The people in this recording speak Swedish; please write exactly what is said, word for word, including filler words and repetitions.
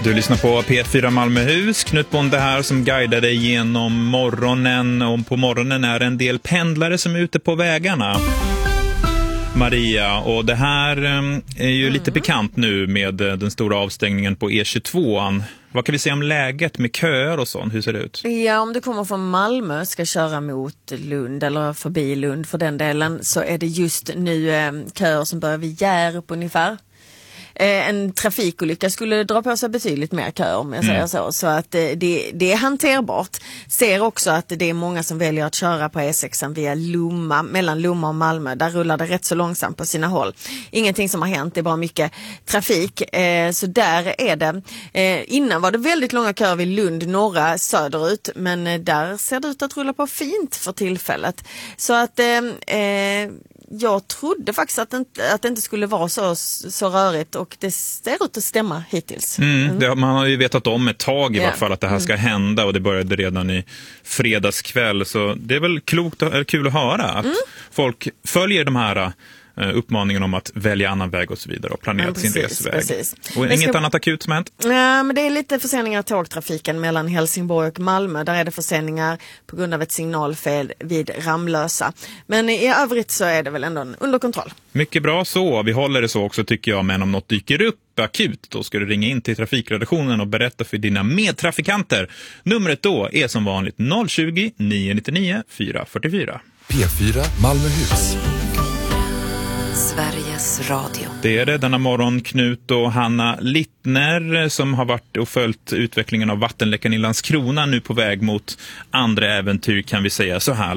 Du lyssnar på P fyra Malmöhus, Knut Bonde här som guidar dig genom morgonen. Och på morgonen är det en del pendlare som är ute på vägarna. Maria, och det här är ju mm. lite bekant nu med den stora avstängningen på E tjugotvå. Vad kan vi säga om läget med köer och sånt? Hur ser det ut? Ja, om du kommer från Malmö ska köra mot Lund eller förbi Lund för den delen, så är det just nu eh, köer som börjar vid Hjärup ungefär. En trafikolycka skulle dra på sig betydligt mer köer, om jag säger mm. så. Så att det, det är hanterbart. Ser också att det är många som väljer att köra på E sex via Lomma, mellan Lomma och Malmö. Där rullar det rätt så långsamt på sina håll. Ingenting som har hänt, det är bara mycket trafik. Eh, så där är det. Eh, innan var det väldigt långa köer vid Lund, norra, söderut. Men där ser det ut att rulla på fint för tillfället. Så att... Eh, eh, jag trodde faktiskt att det, inte, att det inte skulle vara så, så rörigt, och det ser ut att stämma hittills. Mm, mm. Det, man har ju vetat om ett tag i yeah. vart fall att det här ska mm. hända, och det började redan i fredagskväll, så det är väl klokt och kul att höra att mm. folk följer de här uppmaningen om att välja annan väg och så vidare och planera ja, sin resväg. Precis. Och inget ska... annat akut som hänt? Ja, men det är lite förseningar i tågtrafiken mellan Helsingborg och Malmö. Där är det förseningar på grund av ett signalfel vid Ramlösa. Men i övrigt så är det väl ändå under kontroll. Mycket bra så. Vi håller det så också, tycker jag. Men om något dyker upp akut, då ska du ringa in till trafikredaktionen och berätta för dina medtrafikanter. Numret då är som vanligt noll tjugo, nio nittionio, fyra fyrtiofyra. P fyra Malmöhus. Sveriges Radio. Det är det denna morgon, Knut och Hanna Littner som har varit och följt utvecklingen av vattenläckan i Landskrona, nu på väg mot andra äventyr, kan vi säga så här.